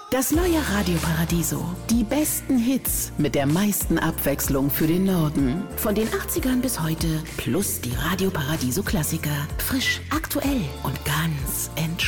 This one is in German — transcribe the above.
Das neue Radio Paradiso. Die besten Hits mit der meisten Abwechslung für den Norden. Von den 80ern bis heute plus die Radio Paradiso Klassiker. Frisch, aktuell und ganz entspannt.